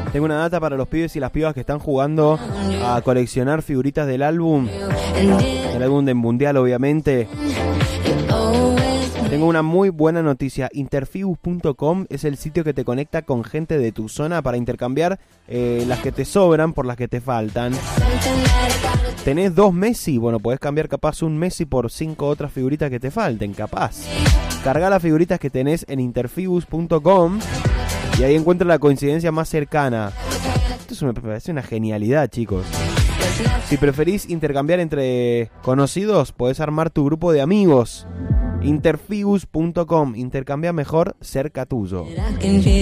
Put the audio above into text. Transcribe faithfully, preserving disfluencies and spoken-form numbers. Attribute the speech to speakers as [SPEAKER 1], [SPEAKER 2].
[SPEAKER 1] Tengo una data para los pibes y las pibas que están jugando a coleccionar figuritas del álbum. El álbum de Mundial, obviamente. Tengo una muy buena noticia. Interfibus punto com es el sitio que te conecta con gente de tu zona para intercambiar eh, las que te sobran por las que te faltan. ¿Tenés dos Messi? Bueno, podés cambiar capaz un Messi por cinco otras figuritas que te falten, capaz. Cargá las figuritas que tenés en interfibus punto com y ahí encuentra la coincidencia más cercana. Esto me parece una genialidad, chicos. Si preferís intercambiar entre conocidos, podés armar tu grupo de amigos. interfibus punto com. Intercambia mejor cerca tuyo.